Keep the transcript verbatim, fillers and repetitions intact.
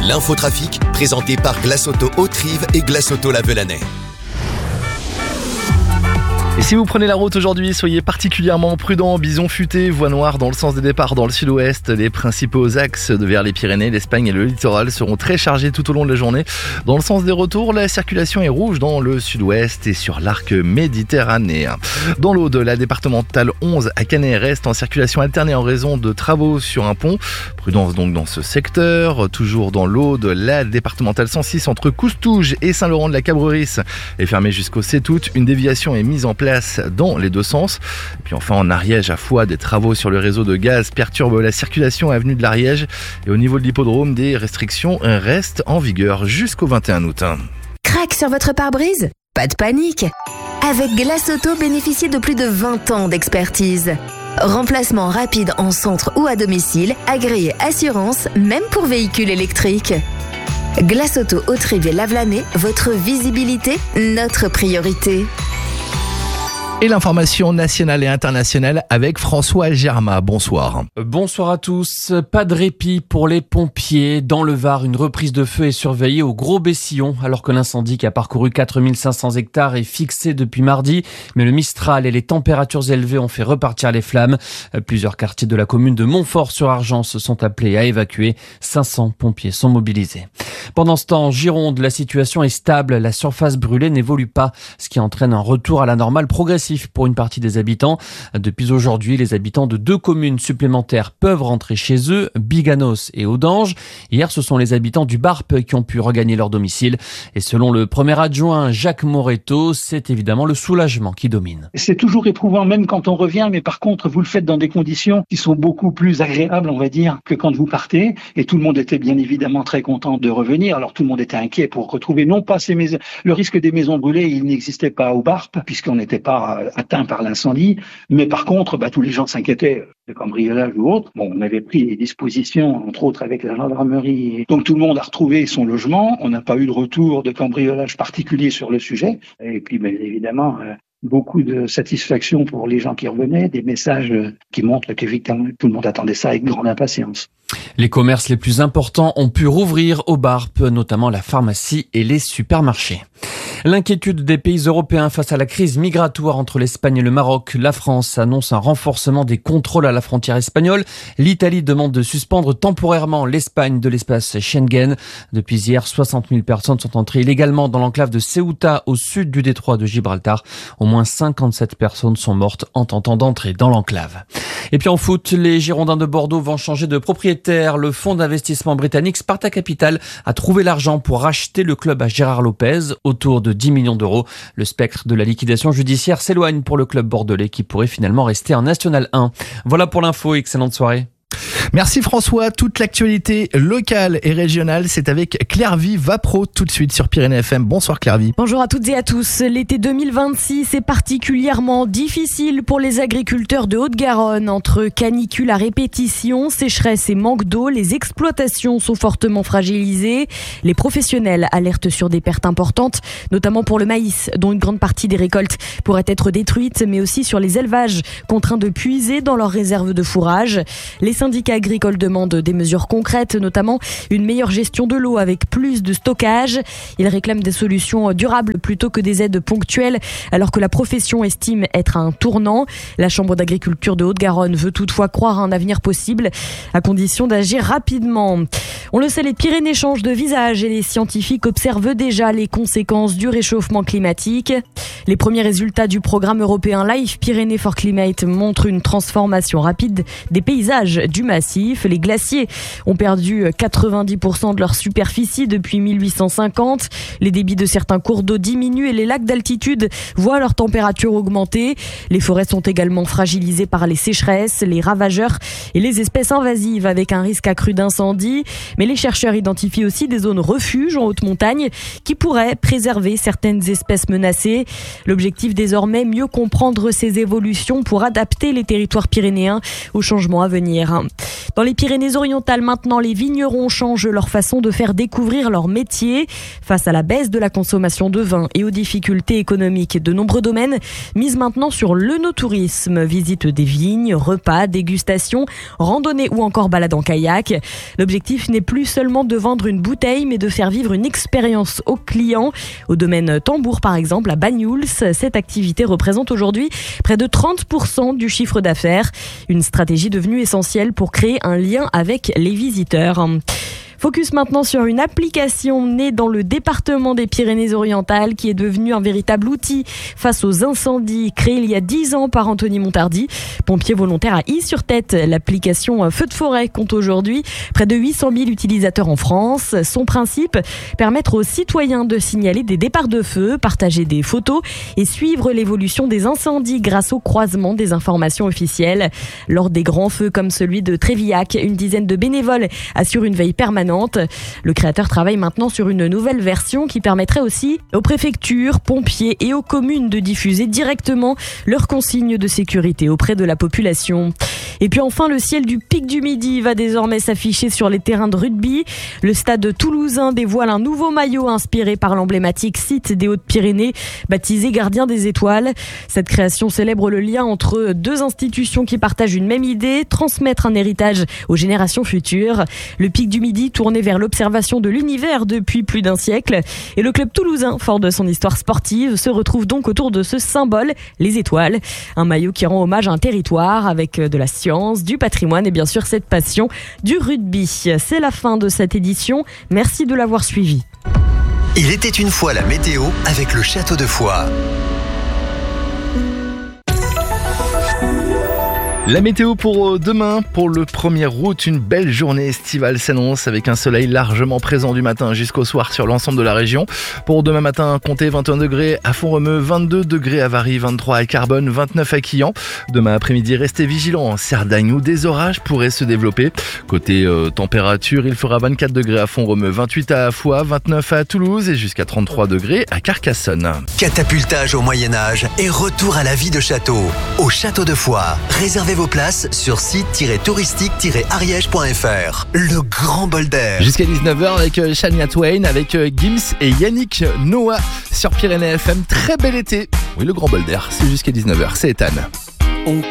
L'infotrafic, présenté par Glace Auto Haute-Rive et Glace Auto Lavelanet. Et si vous prenez la route aujourd'hui, soyez particulièrement prudents. Bison futé, voie noire dans le sens des départs dans le sud-ouest. Les principaux axes vers les Pyrénées, l'Espagne et le littoral seront très chargés tout au long de la journée. Dans le sens des retours, la circulation est rouge dans le sud-ouest et sur l'arc méditerranéen. Dans l'Aude, la départementale onze à Canet reste en circulation alternée en raison de travaux sur un pont. Prudence donc dans ce secteur. Toujours dans l'Aude, la départementale cent six entre Coustouge et Saint-Laurent-de-la-Cabrerisse est fermée jusqu'au sept août. Une déviation est mise en place dans les deux sens. Et puis enfin en Ariège, à Foix, des travaux sur le réseau de gaz perturbent la circulation avenue de l'Ariège. Et au niveau de l'hippodrome, des restrictions restent en vigueur jusqu'au vingt et un août. Crac sur votre pare-brise ? Pas de panique. Avec Glace Auto, bénéficiez de plus de vingt ans d'expertise. Remplacement rapide en centre ou à domicile, agréé assurance, même pour véhicules électriques. Glace Auto Haute-Rive et Lavelanet, votre visibilité, notre priorité. Et l'information nationale et internationale avec François Germain. Bonsoir. Bonsoir à tous. Pas de répit pour les pompiers. Dans le Var, une reprise de feu est surveillée au Gros Bessillon, alors que l'incendie qui a parcouru quatre mille cinq cents hectares est fixé depuis mardi. Mais le Mistral et les températures élevées ont fait repartir les flammes. Plusieurs quartiers de la commune de Montfort-sur-Argence sont appelés à évacuer. cinq cents pompiers sont mobilisés. Pendant ce temps, en Gironde, la situation est stable. La surface brûlée n'évolue pas, ce qui entraîne un retour à la normale progressif pour une partie des habitants. Depuis aujourd'hui, les habitants de deux communes supplémentaires peuvent rentrer chez eux, Biganos et Audange. Hier, ce sont les habitants du Barp qui ont pu regagner leur domicile. Et selon le premier adjoint Jacques Moreto, c'est évidemment le soulagement qui domine. C'est toujours éprouvant même quand on revient, mais par contre, vous le faites dans des conditions qui sont beaucoup plus agréables, on va dire, que quand vous partez. Et tout le monde était bien évidemment très content de revenir. Alors tout le monde était inquiet pour retrouver non pas ces maisons. Le risque des maisons brûlées, il n'existait pas au Barp, puisqu'on n'était pas atteint par l'incendie, mais par contre, bah, tous les gens s'inquiétaient de cambriolage ou autre. Bon, on avait pris des dispositions, entre autres avec la gendarmerie, donc tout le monde a retrouvé son logement. On n'a pas eu de retour de cambriolage particulier sur le sujet, et puis bien évidemment, euh, beaucoup de satisfaction pour les gens qui revenaient, des messages qui montrent qu'effectivement tout le monde attendait ça avec grande impatience. Les commerces les plus importants ont pu rouvrir au Barp, notamment la pharmacie et les supermarchés. L'inquiétude des pays européens face à la crise migratoire entre l'Espagne et le Maroc. La France annonce un renforcement des contrôles à la frontière espagnole. L'Italie demande de suspendre temporairement l'Espagne de l'espace Schengen. Depuis hier, soixante mille personnes sont entrées illégalement dans l'enclave de Ceuta au sud du détroit de Gibraltar. Au moins cinquante-sept personnes sont mortes en tentant d'entrer dans l'enclave. Et puis en foot, les Girondins de Bordeaux vont changer de propriétaire. Le fonds d'investissement britannique Sparta Capital a trouvé l'argent pour racheter le club à Gérard Lopez, autour de dix millions d'euros. Le spectre de la liquidation judiciaire s'éloigne pour le club bordelais qui pourrait finalement rester en National un. Voilà pour l'info, excellente soirée. Merci François, toute l'actualité locale et régionale, c'est avec Clairvy Vapro tout de suite sur Pyrénées F M. Bonsoir Clairvy. Bonjour à toutes et à tous. L'été deux mille vingt-six est particulièrement difficile pour les agriculteurs de Haute-Garonne. Entre canicule à répétition, sécheresse et manque d'eau, les exploitations sont fortement fragilisées. Les professionnels alertent sur des pertes importantes, notamment pour le maïs, dont une grande partie des récoltes pourrait être détruite, mais aussi sur les élevages, contraints de puiser dans leurs réserves de fourrage. Les syndicats agricoles demandent des mesures concrètes, notamment une meilleure gestion de l'eau avec plus de stockage. Ils réclament des solutions durables plutôt que des aides ponctuelles, alors que la profession estime être à un tournant. La Chambre d'agriculture de Haute-Garonne veut toutefois croire à un avenir possible, à condition d'agir rapidement. On le sait, les Pyrénées changent de visage et les scientifiques observent déjà les conséquences du réchauffement climatique. Les premiers résultats du programme européen Life Pyrénées for Climate montrent une transformation rapide des paysages du massif. Les glaciers ont perdu quatre-vingt-dix pour cent de leur superficie depuis mille huit cent cinquante. Les débits de certains cours d'eau diminuent et les lacs d'altitude voient leur température augmenter. Les forêts sont également fragilisées par les sécheresses, les ravageurs et les espèces invasives avec un risque accru d'incendie. Mais les chercheurs identifient aussi des zones refuges en haute montagne qui pourraient préserver certaines espèces menacées. L'objectif désormais, mieux comprendre ces évolutions pour adapter les territoires pyrénéens aux changements à venir. Dans les Pyrénées-Orientales, maintenant, les vignerons changent leur façon de faire découvrir leur métier. Face à la baisse de la consommation de vin et aux difficultés économiques de nombreux domaines, misent maintenant sur l'œnotourisme. Visite des vignes, repas, dégustation, randonnée ou encore balade en kayak. L'objectif n'est plus plus seulement de vendre une bouteille, mais de faire vivre une expérience aux clients. Au domaine tambour, par exemple, à Banyuls, cette activité représente aujourd'hui près de trente pour cent du chiffre d'affaires. Une stratégie devenue essentielle pour créer un lien avec les visiteurs. Focus maintenant sur une application née dans le département des Pyrénées-Orientales qui est devenue un véritable outil face aux incendies, créé il y a dix ans par Anthony Montardi, pompier volontaire à Is-sur-Tête. L'application Feu de forêt compte aujourd'hui près de huit cent mille utilisateurs en France. Son principe, permettre aux citoyens de signaler des départs de feu, partager des photos et suivre l'évolution des incendies grâce au croisement des informations officielles. Lors des grands feux comme celui de Trévillac, une dizaine de bénévoles assurent une veille permanente. Le créateur travaille maintenant sur une nouvelle version qui permettrait aussi aux préfectures, pompiers et aux communes de diffuser directement leurs consignes de sécurité auprès de la population. Et puis enfin, le ciel du Pic du Midi va désormais s'afficher sur les terrains de rugby. Le stade toulousain dévoile un nouveau maillot inspiré par l'emblématique site des Hautes-Pyrénées, baptisé Gardien des Étoiles. Cette création célèbre le lien entre deux institutions qui partagent une même idée, transmettre un héritage aux générations futures. Le Pic du Midi tourné vers l'observation de l'univers depuis plus d'un siècle. Et le club toulousain, fort de son histoire sportive, se retrouve donc autour de ce symbole, les étoiles. Un maillot qui rend hommage à un territoire avec de la science, du patrimoine et bien sûr cette passion du rugby. C'est la fin de cette édition. Merci de l'avoir suivi. Il était une fois la météo avec le Château de Foix. La météo pour demain, pour le premier août, une belle journée estivale s'annonce avec un soleil largement présent du matin jusqu'au soir sur l'ensemble de la région. Pour demain matin, comptez vingt et un degrés à Font-Romeu, vingt-deux degrés à Vary, vingt-trois à Carbonne, vingt-neuf à Quillan. Demain après-midi, restez vigilants en Cerdagne où des orages pourraient se développer. Côté euh, température, il fera vingt-quatre degrés à Font-Romeu, vingt-huit à Foix, vingt-neuf à Toulouse et jusqu'à trente-trois degrés à Carcassonne. Catapultage au Moyen-Âge et retour à la vie de château. Au Château de Foix, réservez vos places sur site tiret touristique tiret ariège point f r. Le grand bol d'air. Jusqu'à dix-neuf heures avec Shania Twain, avec Gims et Yannick Noah sur Pyrénées F M. Très bel été. Oui, le grand bol d'air, c'est jusqu'à dix-neuf heures. C'est Ethan. On